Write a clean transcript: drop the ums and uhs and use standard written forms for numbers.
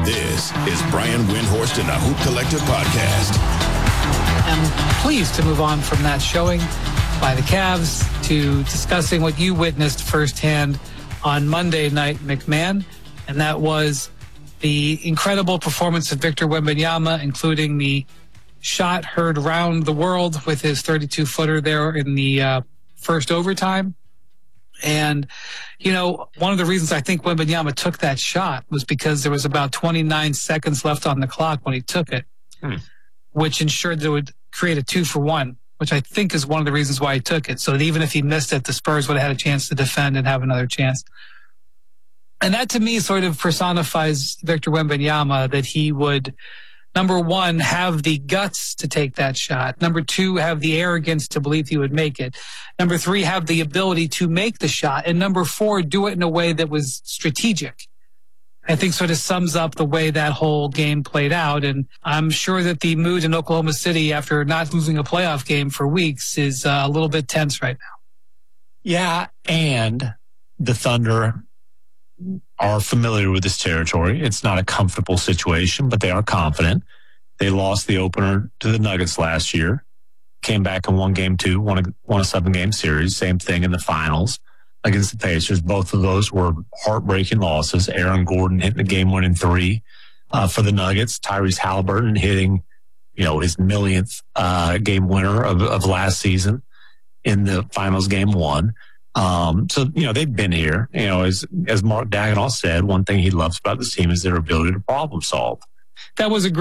This is Brian Windhorst and the Hoop Collective Podcast. I'm pleased to move on from that showing by the Cavs to discussing what you witnessed firsthand on Monday night, McMahon, and that was the incredible performance of Victor Wembanyama, including the shot heard around the world with his 32-footer there in the first overtime. And, you know, one of the reasons I think Wembanyama took that shot was because there was about 29 seconds left on the clock when he took it, which ensured that it would create a 2-for-1, which I think is one of the reasons why he took it. So that even if he missed it, the Spurs would have had a chance to defend and have another chance. And that, to me, sort of personifies Victor Wembanyama, that he would, number one, have the guts to take that shot. Number two, have the arrogance to believe he would make it. Number three, have the ability to make the shot. And number four, do it in a way that was strategic. I think sort of sums up the way that whole game played out. And I'm sure that the mood in Oklahoma City after not losing a playoff game for weeks is a little bit tense right now. Yeah, and the Thunder are familiar with this territory. It's not a comfortable situation, but they are confident. They lost the opener to the Nuggets last year, came back and won game 2, won a 7-game series. Same thing in the finals against the Pacers. Both of those were heartbreaking losses. Aaron Gordon hitting the game-winning 3 for the Nuggets. Tyrese Halliburton hitting, his millionth game winner of last season in the finals game 1. So they've been here. As Mark Daigneault said, one thing he loves about this team is their ability to problem solve. That was a great